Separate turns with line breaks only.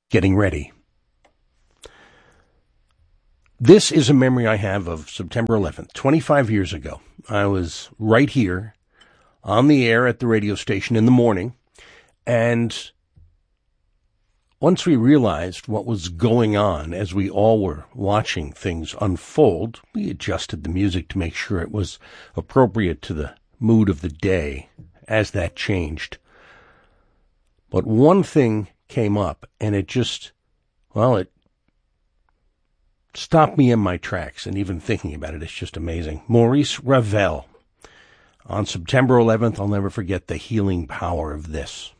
getting ready. This is a memory I have of September 11th, 25 years ago. I was right here on the air at the radio station in the morning, and once we realized what was going on as we all were watching things unfold, we adjusted the music to make sure it was appropriate to the mood of the day as that changed. But one thing came up, and it stopped me in my tracks, and even thinking about it, it's just amazing. Maurice Ravel. On September 11th, I'll never forget the healing power of this.